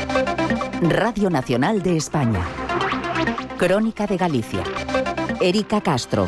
Radio Nacional de España. Crónica de Galicia. Erika Castro.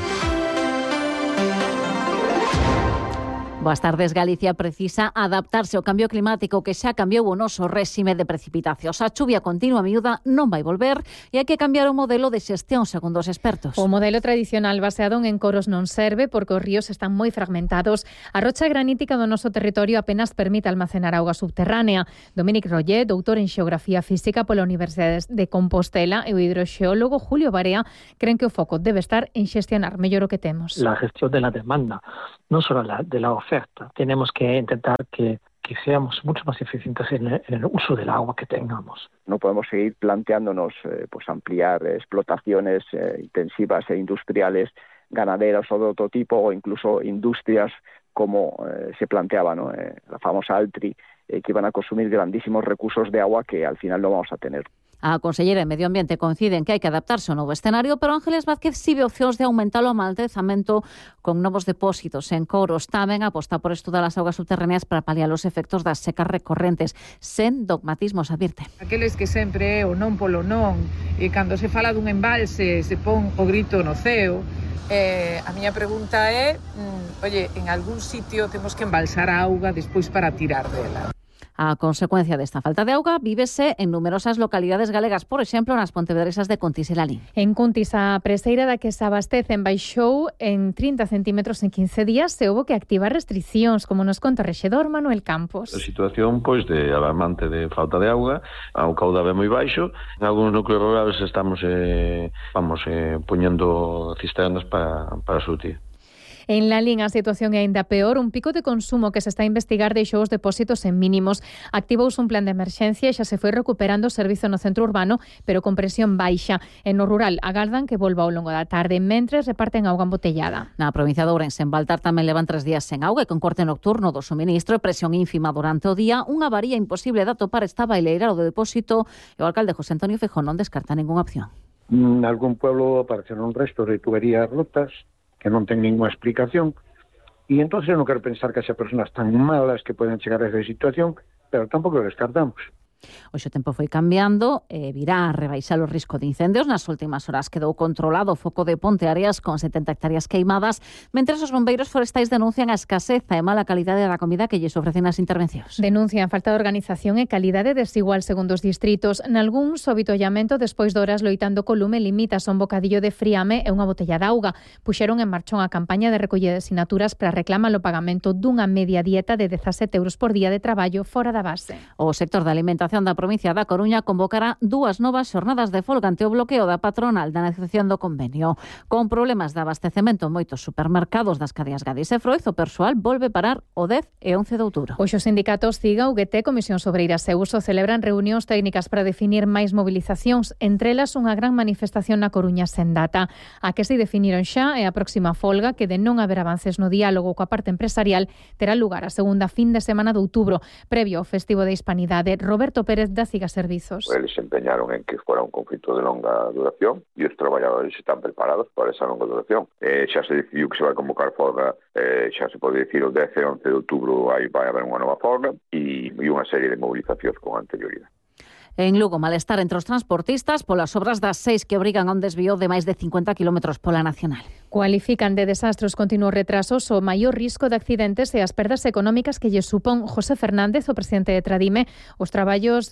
Boas tardes. Galicia precisa adaptarse ao cambio climático que xa cambiou o noso réxime de precipitacións. A chuvia continua miúda non vai volver e hai que cambiar o modelo de xestión segundo os expertos. O modelo tradicional baseado en encoros non serve porque os ríos están moi fragmentados. A rocha granítica do noso territorio apenas permite almacenar auga subterránea. Dominic Roller, doutor en Xeografía Física pola Universidade de Compostela, e o hidroxeólogo Julio Barea creen que o foco debe estar en xestionar mellor o que temos. La gestión de la demanda, no solo de la oferta. Tenemos que intentar que seamos mucho más eficientes en el uso del agua que tengamos. No podemos seguir planteándonos pues ampliar explotaciones intensivas e industriales, ganaderas o de otro tipo, o incluso industrias como se planteaba, ¿no? La famosa Altri, que iban a consumir grandísimos recursos de agua que al final no vamos a tener. A conselleira de Medio Ambiente coincide en que hai que adaptarse ao novo escenario, pero Ángeles Vázquez si ve opcións de aumentar o amaltezamento con novos depósitos en coros. Tamén aposta por estudar as augas subterráneas para paliar os efectos das secas recorrentes. Sen dogmatismos, advirte. Aqueles que sempre é o non polo non, e cando se fala dun embalse se pon o grito no ceo. A miña pregunta é, en algún sitio temos que embalsar a auga despois para tirar dela. A consecuencia desta falta de auga vívese en numerosas localidades galegas, por exemplo, nas pontevedresas de Cuntis e Lalín. En Cuntis, a preseira da que se abastecen baixou en 30 centímetros en 15 días e houve que activar restriccións, como nos conta o rexedor Manuel Campos. A situación, de alarmante de falta de auga, o caudal é moi baixo. En algúns núcleos rurales estamos poñendo cisternas para surtir. En Lalín a situación é aínda peor. Un pico de consumo que se está a investigar deixou os depósitos en mínimos. Activouse un plan de emerxencia e xa se foi recuperando o servizo no centro urbano, pero con presión baixa. En no rural agardan que volva ao longo da tarde, mentres reparten auga embotellada. Na provincia de Ourense, en Baltar, tamén levan 3 días sen auga e con corte nocturno do suministro e presión ínfima durante o día. Unha avaría imposible de atopar estaba a ileirar o do depósito e o alcalde José Antonio Feijóo non descarta ningunha opción. En algún pueblo apareceron restos de tuberías rotas que non ten ninguna explicación, e entonces eu non quero pensar que as persoas tan malas que poden chegar a esa situación, pero tampouco lo descartamos. Hoxe o tempo foi cambiando e virá a rebaixar o risco de incendios. Nas últimas horas quedou controlado o foco de Ponte Areas con 70 hectáreas queimadas, mentres os bombeiros forestais denuncian a escaseza e mala calidade da comida que lles ofrecen as intervencións. Denuncian falta de organización e calidade desigual segundo os distritos. Nalgúns, o avitollamento despois de horas loitando co lume limita un bocadillo de friame e unha botella de auga. Puxeron en marcha unha campaña de recollida de sinaturas para reclamar o pagamento dunha media dieta de 17 euros por día de traballo fora da base. O sector da alimentación da provincia da Coruña convocará 2 novas xornadas de folga ante o bloqueo da patronal da negociación do convenio. Con problemas de abastecemento en moitos supermercados das cadeas Gadis e Froiz, o persoal volve parar o 10 e 11 de outubro. Hoxe os sindicatos CIGA, UGT, Comisións Obreiras e Uso celebran reunións técnicas para definir máis movilizacións, entre elas unha gran manifestación na Coruña sen data. A que se definiron xa é a próxima folga, que de non haber avances no diálogo coa parte empresarial terá lugar a segunda fin de semana de outubro, previo ao festivo de Hispanidade. Roberto Pérez da CIGA Servizos. Eles se empeñaron en que fuera un conflito de longa duración e os traballadores están preparados para esa longa duración. Xa se decidiu que se vai convocar folga, xa se pode dicir o 10 e 11 de outubro aí vai haber unha nova folga e unha serie de movilizacións con anterioridade. En Lugo, malestar entre os transportistas polas obras das 6 que obrigan a un desvío de máis de 50 km pola Nacional. Cualifican de desastres continuos retrasos o maior risco de accidentes e as perdas económicas que lle supón. José Fernández, o presidente de Tradime, os traballos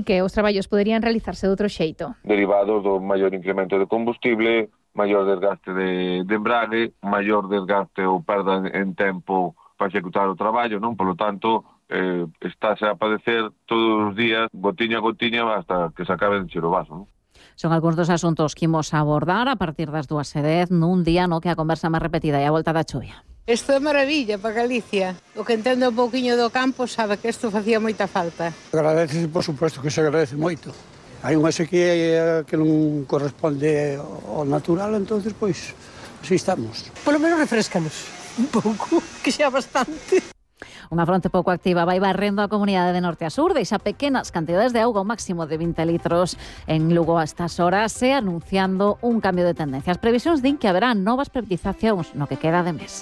poderían realizarse de outro xeito. Derivados do maior incremento de combustible, maior desgaste de embrague, maior desgaste ou perda en tempo para executar o traballo, non? Polo tanto, estáse a padecer todos os días, gotiña a gotiña, hasta que se acabe de encher o vaso, non? Son algúns dos asuntos que imos abordar a partir das 2:10 nun día no que a conversa máis repetida é a volta da chuvia. Isto é maravilla para Galicia. O que entende un pouquiño do campo sabe que isto facía moita falta. Agradece, por suposto, que se agradece moito. Hai unha sequía que non corresponde ao natural, entonces, pois, así estamos. Polo menos refrescanos un pouco, que xa bastante. Unha fronte pouco activa vai barrendo a comunidade de norte a sur, deixa pequenas cantidades de auga, un máximo de 20 litros en Lugo a estas horas, e anunciando un cambio de tendencia. As previsións din que haberá novas precipitacións no que queda de mes.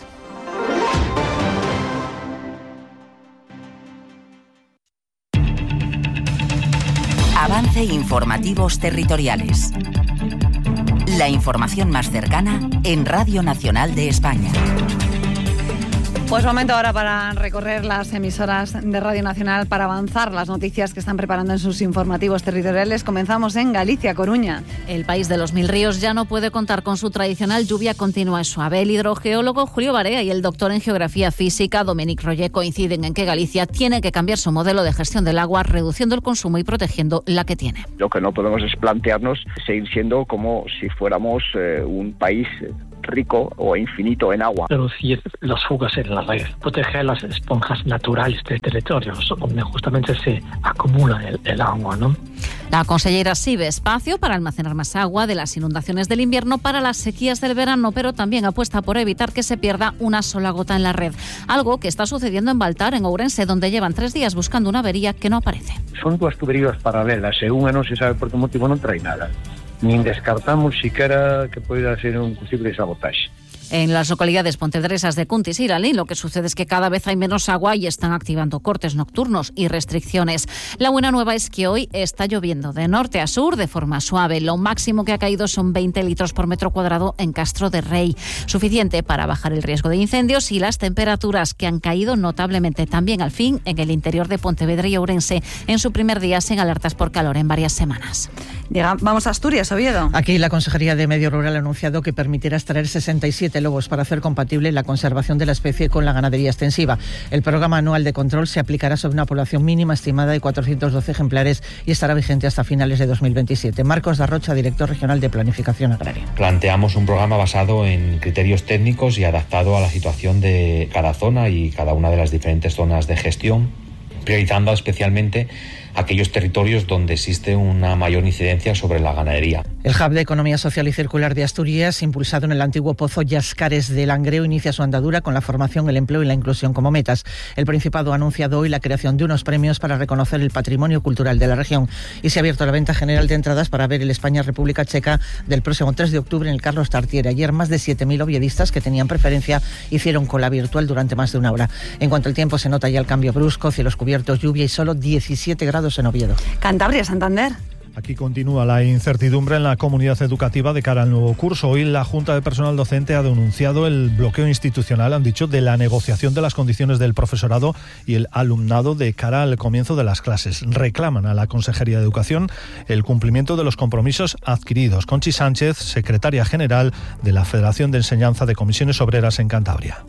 Avance Informativos Territoriales. La información más cercana en Radio Nacional de España. Pues momento ahora para recorrer las emisoras de Radio Nacional para avanzar las noticias que están preparando en sus informativos territoriales. Comenzamos en Galicia, Coruña. El país de los 1000 ríos ya no puede contar con su tradicional lluvia continua y suave. El hidrogeólogo Julio Barea y el doctor en Geografía Física Dominic Roller coinciden en que Galicia tiene que cambiar su modelo de gestión del agua, reduciendo el consumo y protegiendo la que tiene. Lo que no podemos es plantearnos seguir siendo como si fuéramos un país rico o infinito en agua. Reducir las fugas en la red, proteger las esponjas naturales del territorio, donde justamente se acumula el agua, ¿no? La consellera sí ve espacio para almacenar más agua de las inundaciones del invierno para las sequías del verano, pero también apuesta por evitar que se pierda una sola gota en la red. Algo que está sucediendo en Baltar, en Ourense, donde llevan 3 días buscando una avería que no aparece. Son 2 tuberías paralelas e unha non se sabe por que motivo non trae nada. Nin descartamos siquiera que poida ser un posible sabotaje. En las localidades pontevedresas de Cuntis y Iralín, lo que sucede es que cada vez hay menos agua y están activando cortes nocturnos y restricciones. La buena nueva es que hoy está lloviendo de norte a sur de forma suave. Lo máximo que ha caído son 20 litros por metro cuadrado en Castro de Rey, suficiente para bajar el riesgo de incendios y las temperaturas que han caído notablemente también al fin en el interior de Pontevedra y Ourense en su primer día sin alertas por calor en varias semanas. Vamos a Asturias, Oviedo. Aquí la Consejería de Medio Rural ha anunciado que permitirá extraer 67 lobos para hacer compatible la conservación de la especie con la ganadería extensiva. El programa anual de control se aplicará sobre una población mínima estimada de 412 ejemplares y estará vigente hasta finales de 2027. Marcos Darrocha, director regional de Planificación Agraria. Planteamos un programa basado en criterios técnicos y adaptado a la situación de cada zona y cada una de las diferentes zonas de gestión, priorizando especialmente aquellos territorios donde existe una mayor incidencia sobre la ganadería. El Hub de Economía Social y Circular de Asturias, impulsado en el antiguo Pozo Yascares de Langreo, inicia su andadura con la formación, el empleo y la inclusión como metas. El Principado ha anunciado hoy la creación de unos premios para reconocer el patrimonio cultural de la región y se ha abierto la venta general de entradas para ver el España-República Checa del próximo 3 de octubre en el Carlos Tartiere. Ayer más de 7.000 oviedistas que tenían preferencia hicieron cola virtual durante más de una hora. En cuanto al tiempo, se nota ya el cambio brusco, cielos cubiertos, lluvia y solo 17 grados en Oviedo. Cantabria, Santander. Aquí continúa la incertidumbre en la comunidad educativa de cara al nuevo curso. Hoy la Junta de Personal Docente ha denunciado el bloqueo institucional, han dicho, de la negociación de las condiciones del profesorado y el alumnado de cara al comienzo de las clases. Reclaman a la Consejería de Educación el cumplimiento de los compromisos adquiridos. Conchi Sánchez, secretaria general de la Federación de Enseñanza de Comisiones Obreras en Cantabria.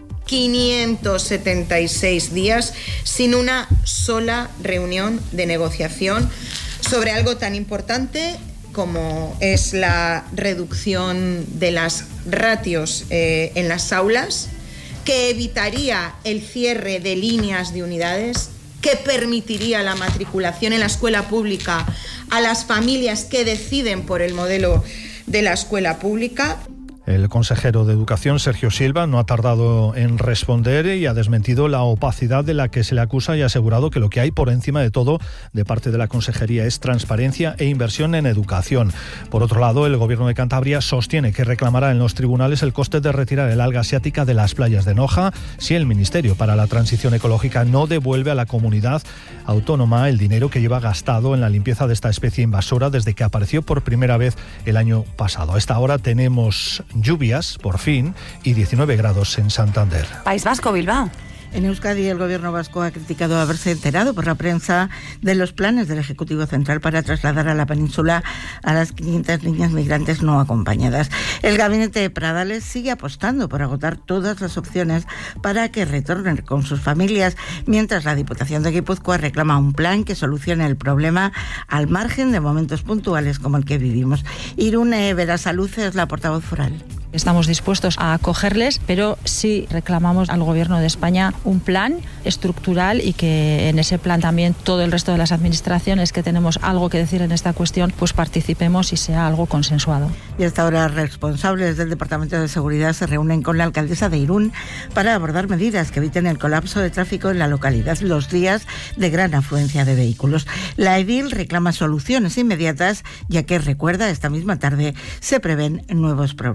576 días sin una sola reunión de negociación sobre algo tan importante como es la reducción de las ratios en las aulas, que evitaría el cierre de líneas de unidades, que permitiría la matriculación en la escuela pública a las familias que deciden por el modelo de la escuela pública. El consejero de Educación, Sergio Silva, no ha tardado en responder y ha desmentido la opacidad de la que se le acusa y ha asegurado que lo que hay por encima de todo de parte de la Consejería es transparencia e inversión en educación. Por otro lado, el Gobierno de Cantabria sostiene que reclamará en los tribunales el coste de retirar el alga asiática de las playas de Noja si el Ministerio para la Transición Ecológica no devuelve a la comunidad autónoma el dinero que lleva gastado en la limpieza de esta especie invasora desde que apareció por primera vez el año pasado. A esta hora tenemos lluvias, por fin, y 19 grados en Santander. País Vasco, Bilbao. En Euskadi, el gobierno vasco ha criticado haberse enterado por la prensa de los planes del Ejecutivo Central para trasladar a la península a las 500 niñas migrantes no acompañadas. El gabinete de Pradales sigue apostando por agotar todas las opciones para que retornen con sus familias, mientras la Diputación de Guipúzcoa reclama un plan que solucione el problema al margen de momentos puntuales como el que vivimos. Irune Berasaluce es la portavoz foral. Estamos dispuestos a acogerles, pero sí reclamamos al Gobierno de España un plan estructural y que en ese plan también todo el resto de las administraciones que tenemos algo que decir en esta cuestión, pues participemos y sea algo consensuado. Y hasta ahora responsables del Departamento de Seguridad se reúnen con la alcaldesa de Irún para abordar medidas que eviten el colapso de tráfico en la localidad los días de gran afluencia de vehículos. La edil reclama soluciones inmediatas, ya que, recuerda, esta misma tarde se prevén nuevos problemas.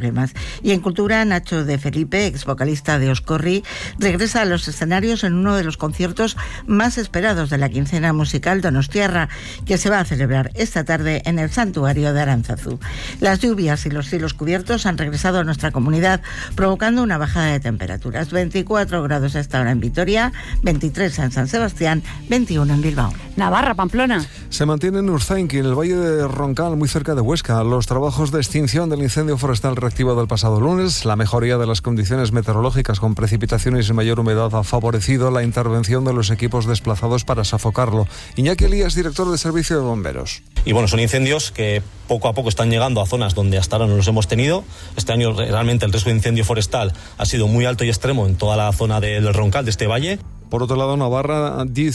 Y en cultura, Nacho de Felipe, ex vocalista de Oscorri, regresa a los escenarios en uno de los conciertos más esperados de la quincena musical donostiarra, que se va a celebrar esta tarde en el Santuario de Aránzazu. Las lluvias y los cielos cubiertos han regresado a nuestra comunidad, provocando una bajada de temperaturas. 24 grados a esta hora en Vitoria, 23 en San Sebastián, 21 en Bilbao. Navarra, Pamplona. Se mantiene en Urzainqui, en el Valle de Roncal, muy cerca de Huesca, los trabajos de extinción del incendio forestal reactivado el pasado lunes. La mejoría de las condiciones meteorológicas con precipitaciones y mayor humedad ha favorecido la intervención de los equipos desplazados para sofocarlo. Iñaki Elías, director de Servicio de Bomberos. Y bueno, son incendios que poco a poco están llegando a zonas donde hasta ahora no los hemos tenido. Este año realmente el riesgo de incendio forestal ha sido muy alto y extremo en toda la zona del Roncal, de este valle. Por otro lado, Navarra dice